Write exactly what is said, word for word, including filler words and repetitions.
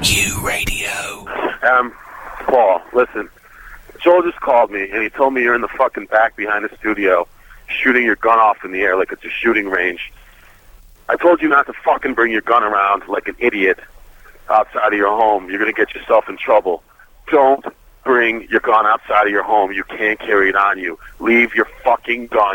Q Radio. Um, Paul, listen. Joel just called me, and he told me you're in the fucking back behind the studio shooting your gun off in the air like it's a shooting range. I told you not to fucking bring your gun around like an idiot outside of your home. You're going to get yourself in trouble. Don't bring your gun outside of your home. You can't carry it on you. Leave your fucking gun